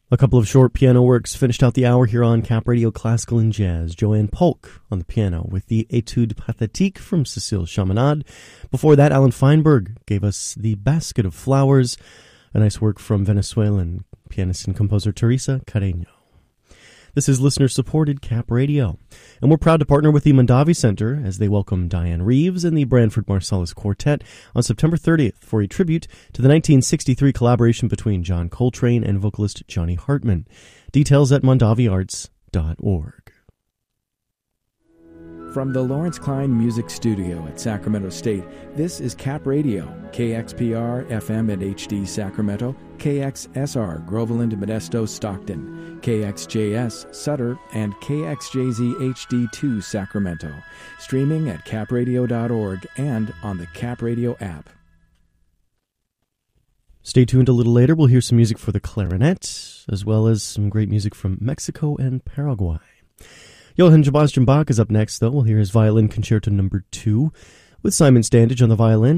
A couple of short piano works finished out the hour here on Cap Radio Classical and Jazz. Joanne Polk on the piano with the Etude Pathétique from Cécile Chaminade. Before that, Alan Feinberg gave us the Basket of Flowers, a nice work from Venezuelan pianist and composer Teresa Carreño. This is listener-supported Cap Radio, and we're proud to partner with the Mondavi Center as they welcome Diane Reeves and the Branford Marsalis Quartet on September 30th for a tribute to the 1963 collaboration between John Coltrane and vocalist Johnny Hartman. Details at mondaviarts.org. From the Lawrence Klein Music Studio at Sacramento State, this is Cap Radio, KXPR FM at HD Sacramento, KXSR Groveland, Modesto, Stockton, KXJS Sutter, and KXJZ HD2 Sacramento. Streaming at capradio.org and on the Cap Radio app. Stay tuned a little later. We'll hear some music for the clarinet, as well as some great music from Mexico and Paraguay. Johann Sebastian Bach is up next, though. We'll hear his Violin Concerto No. 2 with Simon Standage on the violin.